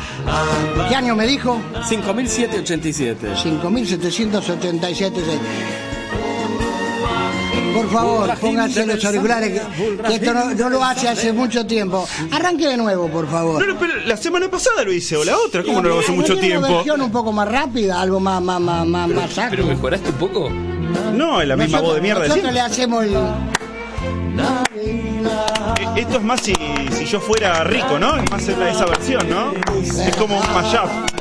¿Qué año me dijo? 5.787. 5.787. Por favor, pónganse los auriculares, que esto no lo hace hace mucho tiempo. Arranque de nuevo, por favor. No, pero la semana pasada lo hice, o la otra, ¿cómo no lo hace mucho tiempo? Una versión un poco más rápida, algo más ágil. ¿Pero mejoraste un poco? No, es la misma voz de mierda de Nosotros siempre. le hacemos el... Esto es más si yo fuera rico, ¿no? Es más esa versión, ¿no? Es como un mashup.